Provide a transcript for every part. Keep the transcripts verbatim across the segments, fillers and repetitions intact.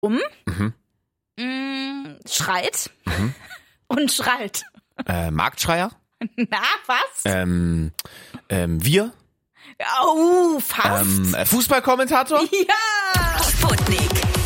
Um, Mhm. mh, schreit Mhm. und schreit. Äh, Marktschreier? Na, was? Ähm, ähm, wir? Oh, fast. Ähm, äh, Fußballkommentator? Ja. Sputnik.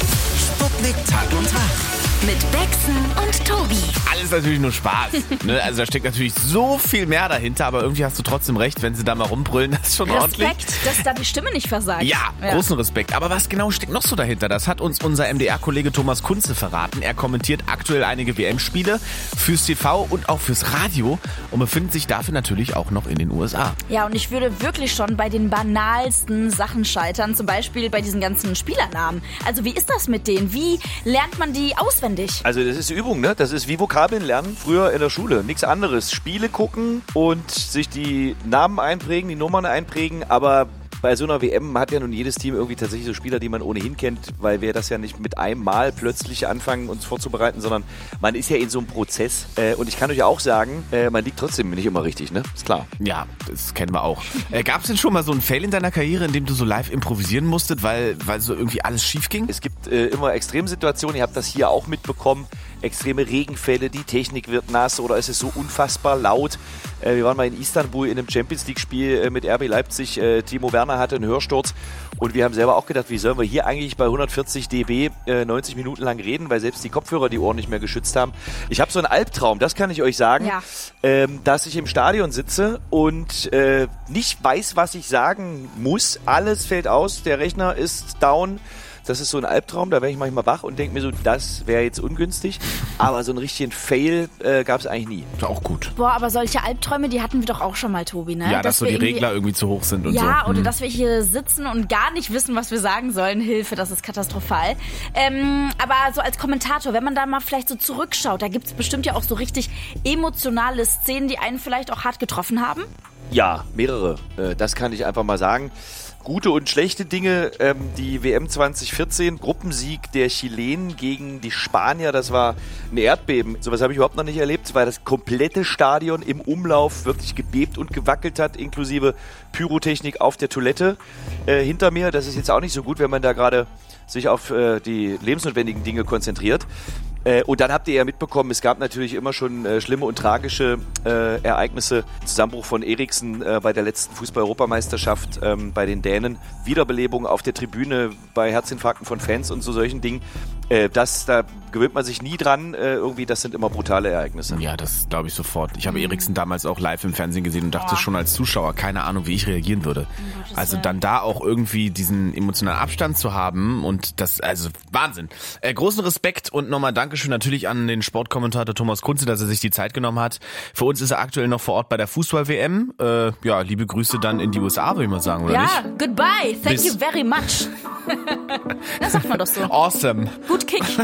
Sputnik Tag und Tag. Mit Bexen und Tobi. Alles natürlich nur Spaß. Ne? Also da steckt natürlich so viel mehr dahinter, aber irgendwie hast du trotzdem recht, wenn sie da mal rumbrüllen, das ist schon ordentlich. Respekt, dass da die Stimme nicht versagt. Ja, großen Respekt. Aber was genau steckt noch so dahinter? Das hat uns unser M D R-Kollege Thomas Kunze verraten. Er kommentiert aktuell einige W M-Spiele fürs T V und auch fürs Radio und befindet sich dafür natürlich auch noch in den U S A. Ja, und ich würde wirklich schon bei den banalsten Sachen scheitern, zum Beispiel bei diesen ganzen Spielernamen. Also wie ist das mit denen? Wie lernt man die auswendig? Also das ist Übung, ne? Das ist wie Vokabeln lernen früher in der Schule. Nichts anderes. Spiele gucken und sich die Namen einprägen, die Nummern einprägen, aber bei so einer W M hat ja nun jedes Team irgendwie tatsächlich so Spieler, die man ohnehin kennt, weil wir das ja nicht mit einem Mal plötzlich anfangen, uns vorzubereiten, sondern man ist ja in so einem Prozess. Äh, und ich kann euch auch sagen, äh, man liegt trotzdem nicht immer richtig, ne? Ist klar. Ja, das kennen wir auch. Äh, Gab es denn schon mal so einen Fail in deiner Karriere, in dem du so live improvisieren musstet, weil, weil so irgendwie alles schief ging? Es gibt äh, immer Extremsituationen, ihr habt das hier auch mitbekommen. Extreme Regenfälle, die Technik wird nass oder es ist so unfassbar laut. Äh, wir waren mal in Istanbul in einem Champions-League-Spiel äh, mit R B Leipzig. Äh, Timo Werner hatte einen Hörsturz und wir haben selber auch gedacht, wie sollen wir hier eigentlich bei hundertvierzig Dezibel äh, neunzig Minuten lang reden, weil selbst die Kopfhörer die Ohren nicht mehr geschützt haben. Ich habe so einen Albtraum, das kann ich euch sagen, Ja. ähm, dass ich im Stadion sitze und äh, nicht weiß, was ich sagen muss. Alles fällt aus, der Rechner ist down. Das ist so ein Albtraum, da werde ich manchmal wach und denke mir so, das wäre jetzt ungünstig. Aber so einen richtigen Fail äh, gab es eigentlich nie. Ist auch gut. Boah, aber solche Albträume, die hatten wir doch auch schon mal, Tobi, ne? Ja, dass, so wir die irgendwie- Regler irgendwie zu hoch sind und Ja, so. oder Hm. dass wir hier sitzen und gar nicht wissen, was wir sagen sollen. Hilfe, das ist katastrophal. Ähm, aber so als Kommentator, wenn man da mal vielleicht so zurückschaut, da gibt es bestimmt ja auch so richtig emotionale Szenen, die einen vielleicht auch hart getroffen haben. Ja, mehrere. Äh, das kann ich einfach mal sagen. Gute und schlechte Dinge. Ähm, die W M zwanzig vierzehn, Gruppensieg der Chilenen gegen die Spanier, das war ein Erdbeben. Sowas habe ich überhaupt noch nicht erlebt, weil das komplette Stadion im Umlauf wirklich gebebt und gewackelt hat, inklusive Pyrotechnik auf der Toilette äh, hinter mir. Das ist jetzt auch nicht so gut, wenn man da gerade sich auf äh, die lebensnotwendigen Dinge konzentriert. Äh, und dann habt ihr ja mitbekommen, es gab natürlich immer schon äh, schlimme und tragische äh, Ereignisse. Zusammenbruch von Eriksen äh, bei der letzten Fußball-Europameisterschaft ähm, bei den Dänen. Wiederbelebung auf der Tribüne bei Herzinfarkten von Fans und so solchen Dingen. Äh, das, da gewöhnt man sich nie dran. Äh, irgendwie, das sind immer brutale Ereignisse. Ja, das glaube ich sofort. Ich habe Eriksen damals auch live im Fernsehen gesehen und dachte schon als Zuschauer, keine Ahnung, wie ich reagieren würde. Also dann da auch irgendwie diesen emotionalen Abstand zu haben und das, also Wahnsinn. Äh, großen Respekt und nochmal Dankeschön natürlich an den Sportkommentator Thomas Kunze, dass er sich die Zeit genommen hat. Für uns ist er aktuell noch vor Ort bei der Fußball-W M. Äh, ja, liebe Grüße dann in die U S A, würde ich mal sagen, oder ja, nicht? goodbye. Thank Bis- you very much. Das sagt man doch so. Awesome. Gut Kick.